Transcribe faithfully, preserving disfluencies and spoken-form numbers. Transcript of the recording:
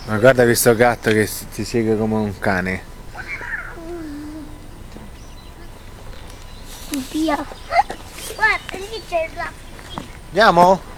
Ma guarda questo gatto che si- ti segue come un cane. Via. Guarda, lì c'è il gatto. Andiamo?